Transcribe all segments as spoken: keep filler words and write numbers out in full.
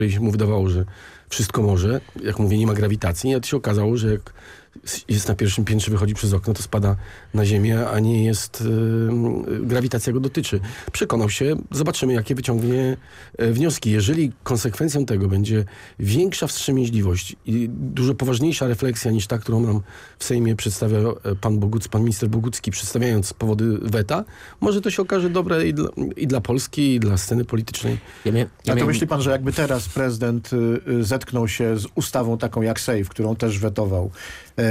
której się mu wydawało, że wszystko może, jak mówię, nie ma grawitacji, a to się okazało, że jak jest na pierwszym piętrze, wychodzi przez okno, to spada na ziemię, a nie jest... Yy, grawitacja go dotyczy. Przekonał się, zobaczymy, jakie wyciągnie yy, wnioski. Jeżeli konsekwencją tego będzie większa wstrzemięźliwość i dużo poważniejsza refleksja niż ta, którą nam w Sejmie przedstawia pan Boguc, pan minister Bogucki, przedstawiając powody weta, może to się okaże dobre i dla, i dla Polski, i dla sceny politycznej. Ja mia- ja A to miałem... myśli pan, że jakby teraz prezydent y, zetknął się z ustawą taką jak SAFE, którą też wetował, y,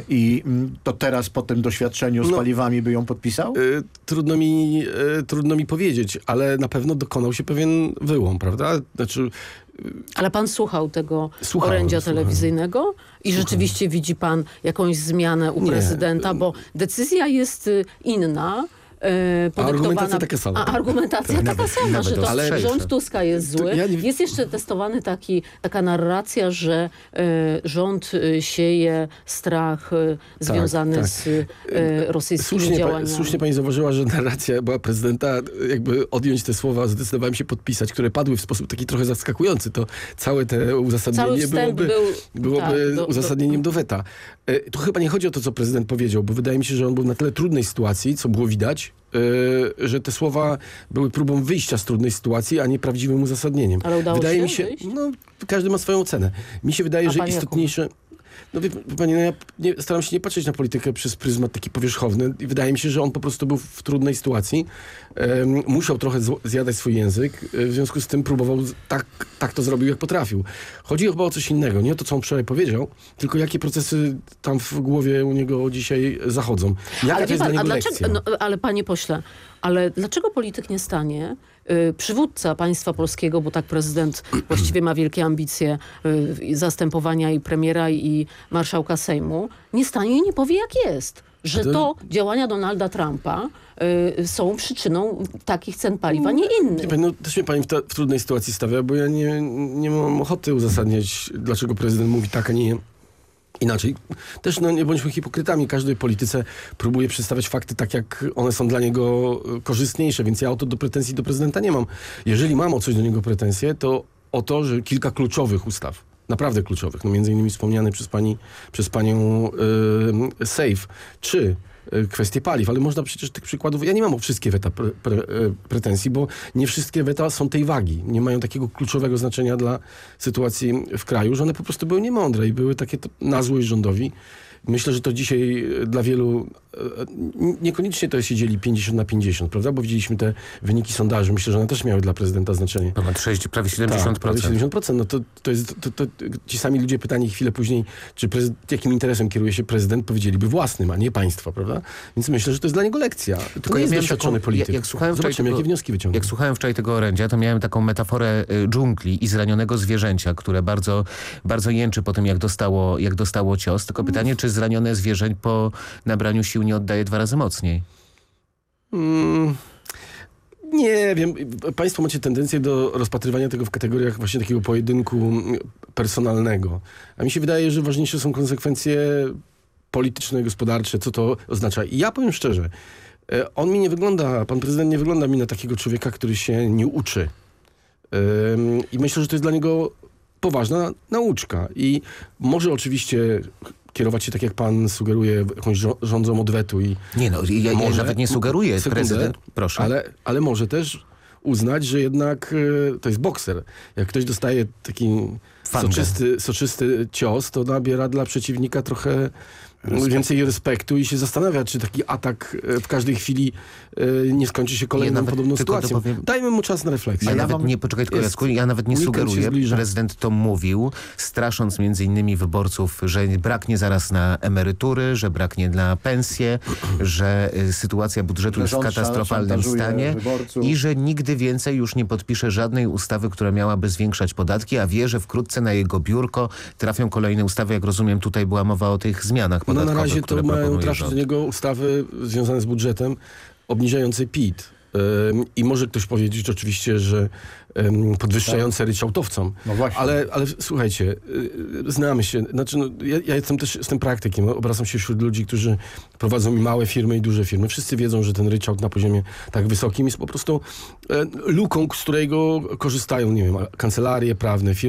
i y, to teraz po tym doświadczeniu z No, paliwami by ją podpisał? Y, trudno mi, y, trudno mi powiedzieć, ale na pewno dokonał się pewien wyłom, prawda? Znaczy... Ale pan słuchał tego Słuchałem, orędzia słuchałem. telewizyjnego i rzeczywiście widzi pan jakąś zmianę u Nie. prezydenta, bo decyzja jest y, inna. Yy, A argumentacja taka sama. A argumentacja taka Nawet- sama, nawet że to ostrzejsza. rząd Tuska jest zły. ja nie- Jest jeszcze testowany taki, taka narracja, że yy, rząd yy, sieje strach yy, związany tak. z yy, rosyjskimi Słusznie, pa, działaniami. słusznie pani zauważyła, że narracja była prezydenta, jakby odjąć te słowa, zdecydowałem się podpisać, które padły w sposób taki trochę zaskakujący, to całe te Cały uzasadnienie wstęp byłoby, był, byłoby tak, do- uzasadnieniem do weta. E, Tu chyba nie chodzi o to, co prezydent powiedział, bo wydaje mi się, że on był na tyle trudnej sytuacji, co było widać, e, że te słowa były próbą wyjścia z trudnej sytuacji, a nie prawdziwym uzasadnieniem. Ale udało wydaje się mi się, wyjść? no każdy ma swoją ocenę. Mi się wydaje, A że pan jaką? istotniejsze... No wie, wie pani, no ja nie, staram się nie patrzeć na politykę przez pryzmat taki powierzchowny i wydaje mi się, że on po prostu był w trudnej sytuacji. Um, musiał trochę zło- zjadać swój język, e, w związku z tym próbował z- tak, tak to zrobił, jak potrafił. Chodzi chyba o coś innego, nie o to, co on wczoraj powiedział, tylko jakie procesy tam w głowie u niego dzisiaj zachodzą. Jaka Ale to wie jest pan, dla a niego dlaczego, lekcja? no, ale panie pośle, ale dlaczego polityk nie stanie, y, przywódca państwa polskiego, bo tak prezydent właściwie ma wielkie ambicje y, zastępowania i premiera i marszałka Sejmu, nie stanie i nie powie jak jest. Że to- to działania Donalda Trumpa y, są przyczyną takich cen paliwa, nie Wie innych. pani, no, też mnie pani w, ta, w trudnej sytuacji stawia, bo ja nie, nie mam ochoty uzasadniać, dlaczego prezydent mówi tak, a nie inaczej. Też no, nie bądźmy hipokrytami. Każdy w polityce próbuje przedstawiać fakty tak, jak one są dla niego e, korzystniejsze, więc ja o to do pretensji do prezydenta nie mam. Jeżeli mam o coś do niego pretensje, to o to, że kilka kluczowych ustaw, naprawdę kluczowych, no między innymi wspomniany przez pani, przez panią y, SAFE, czy y, kwestie paliw, ale można przecież tych przykładów, ja nie mam o wszystkie weta pre, pre, y, pretensji, bo nie wszystkie weta są tej wagi, nie mają takiego kluczowego znaczenia dla sytuacji w kraju, że one po prostu były niemądre i były takie to, na złość rządowi. Myślę, że to dzisiaj dla wielu e, niekoniecznie to się dzieli pięćdziesiąt na pięćdziesiąt, prawda? Bo widzieliśmy te wyniki sondaży. Myślę, że one też miały dla prezydenta znaczenie. Ponad sześć, prawie siedemdziesiąt Tak, prawie procent. siedemdziesiąt procent. No to, to jest, to, to, ci sami ludzie pytani chwilę później, czy prezyd- jakim interesem kieruje się prezydent, powiedzieliby własnym, a nie państwa, prawda? Więc myślę, że to jest dla niego lekcja. Tylko ja jest miałem doświadczony taką- polityk. jak- jak słuchałem wczoraj Zobaczymy, tego- jakie wnioski wyciągnie. Jak słuchałem wczoraj tego orędzia, to miałem taką metaforę y, dżungli i zranionego zwierzęcia, które bardzo, bardzo jęczy po tym, jak dostało, jak dostało cios. Tylko pytanie, czy zranione zwierzę po nabraniu sił nie oddaje dwa razy mocniej? Mm, nie wiem. Państwo macie tendencję do rozpatrywania tego w kategoriach właśnie takiego pojedynku personalnego. A mi się wydaje, że ważniejsze są konsekwencje polityczne, gospodarcze, co to oznacza. I ja powiem szczerze, e, on mi nie wygląda, pan prezydent nie wygląda mi na takiego człowieka, który się nie uczy. Ym, I myślę, że to jest dla niego poważna nauczka. I może oczywiście kierować się tak, jak pan sugeruje, jakąś żo- rządzą odwetu i Nie no, ja, ja Może- nawet nie sugeruję, Sekundę, prezydent, proszę. Ale, ale może też uznać, że jednak e, to jest bokser. Jak ktoś dostaje taki Fangę. soczysty, soczysty cios, to nabiera dla przeciwnika trochę więcej respektu i się zastanawia, czy taki atak e, w każdej chwili e, nie skończy się kolejną nawet podobną tylko sytuacją. dopowiem- Dajmy mu czas na refleksję. Ja ja nawet mam- nie, poczekaj tylko jest- Jacku, ja nawet nie weekend się sugeruję, zbliża. prezydent to mówił, strasząc między innymi wyborców, że braknie zaraz na emerytury, że braknie na pensje, że y, sytuacja budżetu Że jest w rząd katastrofalnym szantażuje stanie wyborców. i że nigdy więcej już nie podpisze żadnej ustawy, która miałaby zwiększać podatki, a wie, że wkrótce na jego biurko trafią kolejne ustawy. Jak rozumiem, tutaj była mowa o tych zmianach No podatkowych, na razie to które mają proponuje trafić rząd. do niego ustawy związane z budżetem obniżające P I T. Ym, I może ktoś powiedzieć oczywiście, że ym, podwyższające ryczałtowcom. No właśnie. Ale, ale słuchajcie, y, znamy się. Znaczy, no, ja, ja jestem też jestem praktykiem. Obracam się wśród ludzi, którzy prowadzą i małe firmy, i duże firmy. Wszyscy wiedzą, że ten ryczałt na poziomie tak wysokim jest po prostu e, luką, z którego korzystają, nie wiem, kancelarie prawne, firmy